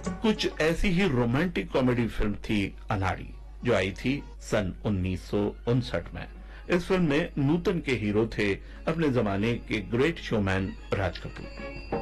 कुछ ऐसी ही romantic comedy film थी अनाड़ी, जो आई थी सन 1959 में। इस फिल्म में नूतन के हीरो थे अपने जमाने के ग्रेट शोमैन राज कपूर।